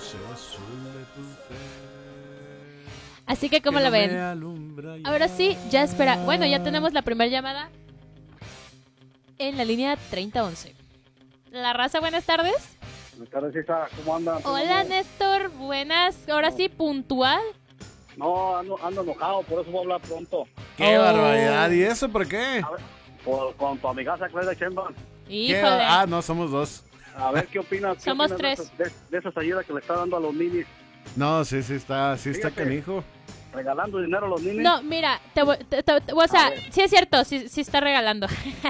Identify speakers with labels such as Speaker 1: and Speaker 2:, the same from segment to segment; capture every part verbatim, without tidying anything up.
Speaker 1: Así que, ¿cómo lo ven? Ahora sí, ya espera. Bueno, ya tenemos la primera llamada en la línea treinta once. La raza, buenas tardes.
Speaker 2: Buenas tardes, Isa. ¿Cómo andan?
Speaker 1: Hola, Néstor. Buenas. Ahora sí, puntual.
Speaker 2: No, ando, ando enojado, por eso voy a hablar pronto.
Speaker 3: ¡Qué
Speaker 1: Oh.
Speaker 3: barbaridad! ¿Y eso por qué?
Speaker 2: A ver, por, con tu amigaza Claudia Sheinbaum.
Speaker 3: ¿Qué?
Speaker 1: Híjole.
Speaker 3: Ah, no, somos dos.
Speaker 2: A ver, ¿qué opinas? ¿Qué
Speaker 1: Somos
Speaker 2: opinas
Speaker 1: tres.
Speaker 2: De, esas- de, de esas ayudas que le está dando a los ninis?
Speaker 3: No, sí, sí está, sí está
Speaker 2: Fíjate.
Speaker 3: canijo.
Speaker 2: Regalando dinero a los ninis.
Speaker 1: No, mira, te, voy- te- te- te- o sea,
Speaker 2: A ver.
Speaker 1: sí es cierto, sí, sí está regalando.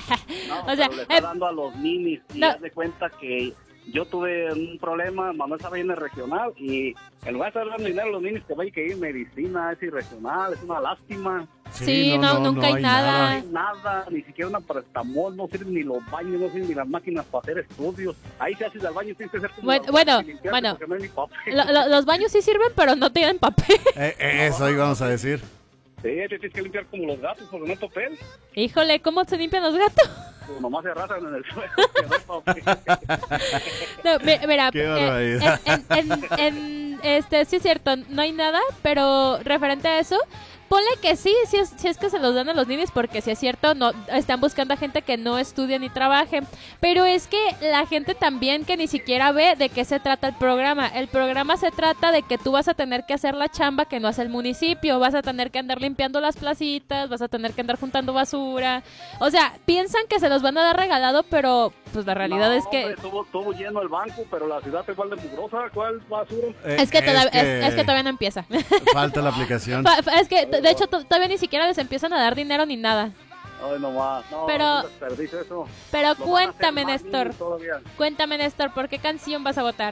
Speaker 2: No,
Speaker 1: o sea,
Speaker 2: pero le está
Speaker 1: eh,
Speaker 2: dando a los ninis. Y
Speaker 1: no.
Speaker 2: haz de cuenta que yo tuve un problema, Manuel estaba en el regional, y en lugar de estar dando dinero a los ninis, que vaya que ir medicina, es irregional, es una lástima.
Speaker 1: Sí, no, nunca hay nada.
Speaker 2: No hay nada, ni siquiera una paracetamol, no sirven ni los baños, no sirven ni las máquinas para hacer estudios. Ahí se hace al baño, tienes que hacer como
Speaker 1: Bueno,
Speaker 2: las
Speaker 1: bueno,
Speaker 2: baños y limpiarte
Speaker 1: bueno.
Speaker 2: porque no hay ni papel.
Speaker 1: lo- lo- los baños sí sirven, pero no tienen papel.
Speaker 3: Eh, eh, eso íbamos a decir.
Speaker 2: Sí, te tienes que limpiar como los gatos porque no hay papel.
Speaker 1: Híjole, ¿cómo se limpian los gatos?
Speaker 2: Pues nomás se arrasan en el suelo. Que no hay papel.
Speaker 1: No, mi- mira,
Speaker 3: Qué
Speaker 1: eh,
Speaker 3: barbaridad.
Speaker 1: en, en- en- en, este, sí es cierto, no hay nada, pero referente a eso, ponle que sí, sí es, sí es que se los dan a los niños, porque sí es cierto, no están buscando a gente que no estudie ni trabaje, pero es que la gente también que ni siquiera ve de qué se trata el programa. El programa se trata de que tú vas a tener que hacer la chamba que no hace el municipio, vas a tener que andar limpiando las placitas, vas a tener que andar juntando basura, o sea, piensan que se los van a dar regalado, pero pues la realidad
Speaker 2: No,
Speaker 1: es que...
Speaker 2: hombre, estuvo, estuvo lleno el banco, pero la ciudad es igual de mugrosa. ¿Cuál basura?
Speaker 3: Eh,
Speaker 1: Es que, todav- es- es que todavía no empieza.
Speaker 3: Falta la aplicación.
Speaker 1: Fa- fa- Es que, de hecho, to- todavía ni siquiera les empiezan a dar dinero ni nada.
Speaker 2: Ay, no más. No,
Speaker 1: Pero-
Speaker 2: es un desperdicio eso.
Speaker 1: Pero
Speaker 2: Lo van a
Speaker 1: cuéntame,
Speaker 2: hacer más
Speaker 1: Néstor.
Speaker 2: ninis todavía.
Speaker 1: Cuéntame, Néstor, ¿por qué canción vas a votar?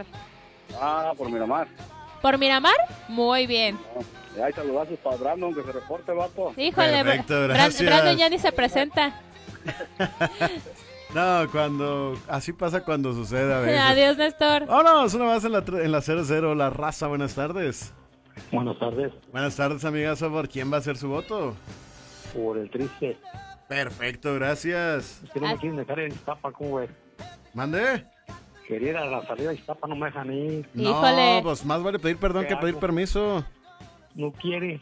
Speaker 2: Ah, por Miramar.
Speaker 1: ¿Por Miramar? Muy bien.
Speaker 2: No. Ahí saludazos para Brandon, que se reporte, vato.
Speaker 1: Híjole,
Speaker 3: Perfecto,
Speaker 1: Bra-
Speaker 3: gracias.
Speaker 1: Brandon ya ni se presenta.
Speaker 3: No, cuando... Así pasa cuando sucede a veces.
Speaker 1: Adiós, Néstor.
Speaker 3: Vámonos, una más en la, tre- en la cero cero, la raza, buenas tardes.
Speaker 4: Buenas tardes,
Speaker 3: Buenas tardes, amigazo, ¿por quién va a ser su voto?
Speaker 4: por el triste.
Speaker 3: Perfecto, gracias.
Speaker 4: Es que no
Speaker 1: Ah.
Speaker 4: me quieren dejar en Iztapa, ¿cómo ves?
Speaker 3: ¿Mande?
Speaker 4: Quería ir a la salida de Iztapa, no me dejan ir.
Speaker 1: Híjole.
Speaker 3: No, pues más vale pedir perdón
Speaker 4: ¿Qué
Speaker 3: que pedir
Speaker 4: hago?
Speaker 3: permiso.
Speaker 4: No quiere,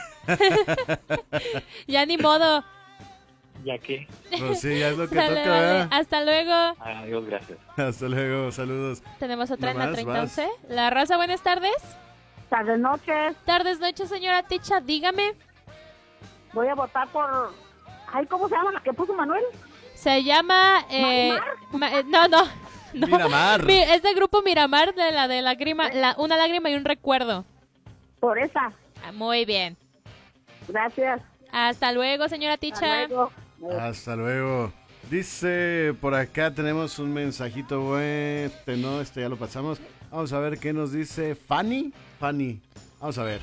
Speaker 1: Ya ni modo.
Speaker 4: ya que.
Speaker 3: Pues sí, ya es lo que
Speaker 1: Sale,
Speaker 3: toca,
Speaker 1: vale.
Speaker 3: ¿verdad?
Speaker 1: Hasta luego.
Speaker 4: Adiós, gracias.
Speaker 3: Hasta luego, saludos.
Speaker 1: Tenemos otra en
Speaker 3: No
Speaker 1: la
Speaker 3: más,
Speaker 1: treinta
Speaker 3: vas.
Speaker 1: once. La raza, buenas tardes.
Speaker 5: Tardes, noches.
Speaker 1: Tardes, noches, señora Ticha, dígame.
Speaker 5: Voy a votar por... Ay, ¿cómo se llama la que puso Manuel?
Speaker 1: Se llama... Eh, ma- eh, no, no. no.
Speaker 3: Miramar.
Speaker 1: Mi- es del grupo Miramar, de la de lágrima, la, una lágrima y un recuerdo.
Speaker 5: Por esa.
Speaker 1: Ah, muy bien.
Speaker 5: Gracias.
Speaker 1: Hasta luego, señora Ticha.
Speaker 5: Hasta luego.
Speaker 3: Hasta luego. Dice, por acá tenemos un mensajito, bueno, este no, este ya lo pasamos. Vamos a ver qué nos dice Fanny. Fanny, vamos a ver.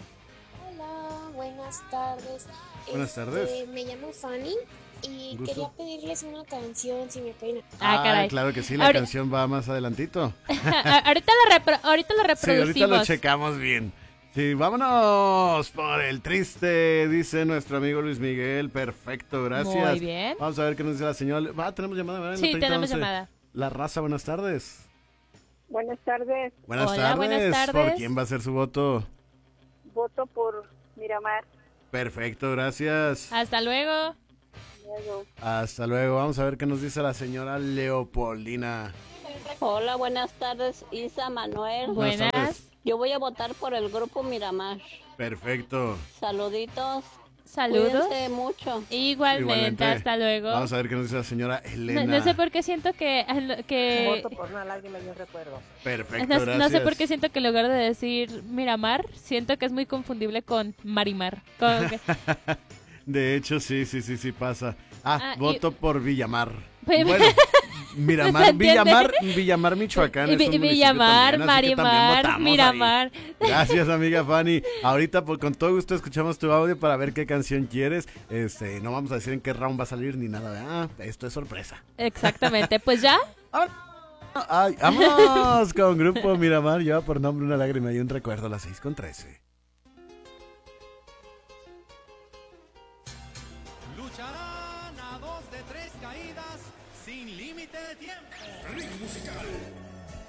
Speaker 6: Hola, buenas tardes.
Speaker 3: Buenas
Speaker 6: Este,
Speaker 3: tardes.
Speaker 6: Me llamo Fanny y
Speaker 3: Un gusto.
Speaker 6: quería pedirles una canción, si me pueden.
Speaker 1: Ah, caray.
Speaker 3: claro que sí, la
Speaker 1: Ahora-
Speaker 3: canción va más adelantito.
Speaker 1: A- ahorita, la repro- ahorita la
Speaker 3: Sí,
Speaker 1: reproducimos.
Speaker 3: ahorita lo checamos bien. Sí, vámonos por el triste, dice nuestro amigo Luis Miguel. Perfecto, gracias.
Speaker 1: Muy bien.
Speaker 3: Vamos a ver qué nos dice la señora. Va, tenemos llamada, ¿verdad? En la
Speaker 1: Sí,
Speaker 3: treinta
Speaker 1: tenemos
Speaker 3: once.
Speaker 1: llamada.
Speaker 3: La raza, buenas tardes.
Speaker 5: Buenas tardes.
Speaker 3: Buenas
Speaker 1: Hola,
Speaker 3: tardes.
Speaker 1: buenas tardes.
Speaker 3: ¿Por quién va a ser su voto?
Speaker 5: Voto por Miramar.
Speaker 3: Perfecto, gracias.
Speaker 1: Hasta luego.
Speaker 5: Luego.
Speaker 3: Hasta luego. Vamos a ver qué nos dice la señora Leopoldina.
Speaker 7: Hola, buenas tardes, Isa, Manuel.
Speaker 3: Buenas
Speaker 1: Buenas.
Speaker 3: tardes.
Speaker 7: Yo voy a votar por el grupo Miramar.
Speaker 3: Perfecto.
Speaker 7: Saluditos.
Speaker 1: Saludos.
Speaker 7: Cuídense mucho.
Speaker 1: Igualmente,
Speaker 3: Igualmente.
Speaker 1: hasta luego.
Speaker 3: Vamos a ver qué nos dice la señora
Speaker 1: No,
Speaker 3: Elena.
Speaker 1: no sé por qué siento que... que
Speaker 5: Voto por una lágrima y un recuerdo.
Speaker 3: Perfecto,
Speaker 1: no,
Speaker 3: gracias.
Speaker 1: no sé por qué siento que en lugar de decir Miramar, siento que es muy confundible con Marimar. Como que-
Speaker 3: De hecho, sí, sí, sí, sí pasa. Ah,
Speaker 1: Ah, y-
Speaker 3: voto por Villamar.
Speaker 1: Pues-
Speaker 3: Bueno, Miramar,
Speaker 1: ¿Se entiende?
Speaker 3: Villamar, Villamar, Michoacán.
Speaker 1: Y
Speaker 3: es
Speaker 1: Vi-
Speaker 3: un municipio
Speaker 1: Villamar,
Speaker 3: también, así que también
Speaker 1: Marimar,
Speaker 3: votamos
Speaker 1: Miramar.
Speaker 3: ahí. Gracias, amiga Fanny. Ahorita, pues, con todo gusto, escuchamos tu audio para ver qué canción quieres. Este, no vamos a decir en qué round va a salir ni nada. ¿Verdad? Esto es sorpresa.
Speaker 1: Exactamente, pues ya.
Speaker 3: Ay, vámonos con Grupo Miramar. Lleva por nombre una lágrima y un recuerdo a las seis con trece.